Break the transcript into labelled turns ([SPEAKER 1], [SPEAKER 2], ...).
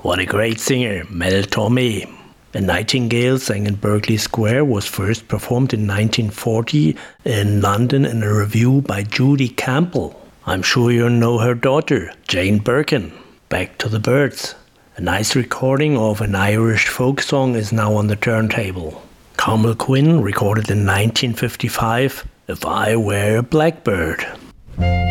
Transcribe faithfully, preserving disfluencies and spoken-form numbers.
[SPEAKER 1] What a great singer, Mel Torme. A Nightingale sang in Berkeley Square was first performed in nineteen forty in London in a review by Judy Campbell. I'm sure you know her daughter, Jane Birkin. Back to the Byrds. A nice recording of an Irish folk song is now on the turntable. Carmel Quinn recorded in nineteen fifty-five, If I Were a Blackbird.